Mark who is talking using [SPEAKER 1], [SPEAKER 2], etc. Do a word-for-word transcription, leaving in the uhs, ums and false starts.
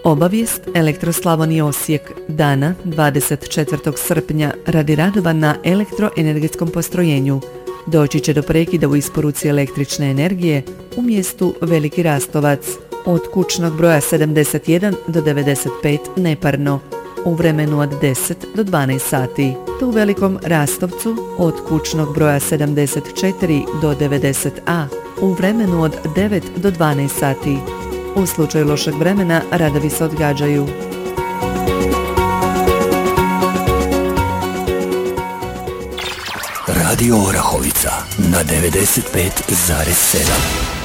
[SPEAKER 1] Obavijest Elektroslavonije Osijek dana dvadeset četvrtog srpnja radi radova na elektroenergetskom postrojenju. Doći će do prekida u isporuci električne energije u mjestu Veliki Rastovac od kućnog broja sedamdeset jedan do devedeset pet neparno u vremenu od deset do dvanaest sati, te u Velikom Rastovcu od kućnog broja sedamdeset četiri do devedeset a u vremenu od devet do dvanaest sati. U slučaju lošeg vremena radovi se odgađaju.
[SPEAKER 2] Radio Orahovica na devedeset pet zarez sedam.